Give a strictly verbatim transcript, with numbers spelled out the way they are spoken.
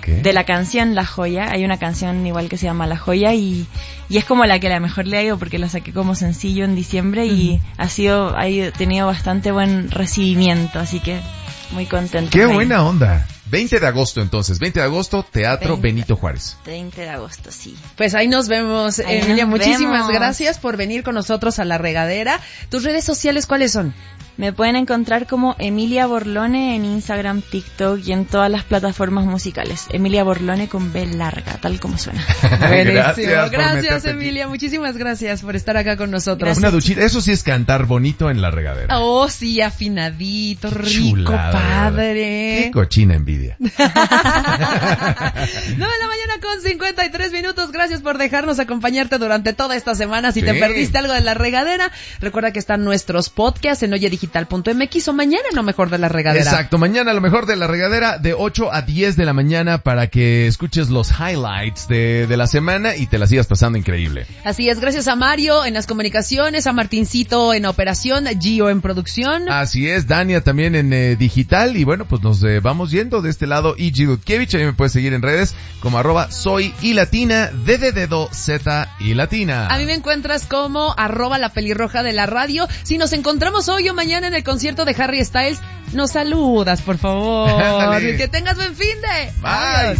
okay. de la canción La Joya. Hay una canción igual que se llama La Joya y, y es como la que a la mejor le ha ido porque la saqué como sencillo en diciembre uh-huh. y ha sido, ha tenido bastante buen recibimiento, así que muy contento. ¡Qué buena onda! veinte de agosto entonces, veinte de agosto, Teatro veinte, Benito Juárez. veinte de agosto, sí. Pues ahí nos vemos, ahí Emilia, nos muchísimas vemos. Gracias por venir con nosotros a La Regadera. ¿Tus redes sociales cuáles son? Me pueden encontrar como Emilia Borlone en Instagram, TikTok y en todas las plataformas musicales. Emilia Borlone con B larga, tal como suena. Gracias, gracias Emilia, muchísimas gracias por estar acá con nosotros. Gracias. Una duchita, eso sí es cantar bonito en La Regadera. Oh, sí, afinadito, rico, chulada, padre. Qué cochina envidia. nueve de la mañana con cincuenta y tres minutos. Gracias por dejarnos acompañarte durante toda esta semana. Si sí. te perdiste algo de La Regadera, recuerda que están nuestros podcasts en oye digital punto m x o mañana en Lo Mejor de La Regadera. Exacto, mañana Lo Mejor de La Regadera de ocho a diez de la mañana para que escuches los highlights de, de la semana y te la sigas pasando increíble. Así es, gracias a Mario en las comunicaciones, a Martincito en operación, Gio en producción. Así es, Dania también en eh, digital y bueno, pues nos eh, vamos yendo de este lado. Y G. Dudkiewicz, a mí me puedes seguir en redes como arroba soy y latina, D de dedo, Z y latina. A mí me encuentras como arroba la pelirroja de la radio. Si nos encontramos hoy o mañana en el concierto de Harry Styles, nos saludas, por favor. Que tengas buen fin de. Bye. Adiós.